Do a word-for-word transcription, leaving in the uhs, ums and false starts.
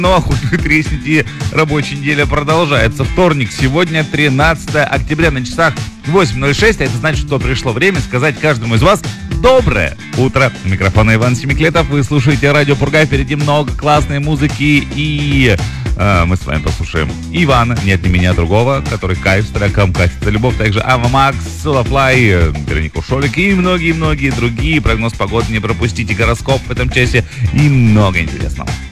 Ну, а хоть вы тресните, рабочая неделя продолжается. Вторник, сегодня тринадцатое октября, на часах восемь ноль шесть, а это значит, что пришло время сказать каждому из вас доброе утро. У микрофона Иван Семиклетов, вы слушаете Радио Пурга, впереди много классной музыки, и э, мы с вами послушаем Ивана, нет, не меня, другого, который кайф с треком «Катится любовь», также Ава Макс, Soulfly, Веронику Шолик и многие-многие другие. Прогноз погоды не пропустите, гороскоп в этом часе и много интересного.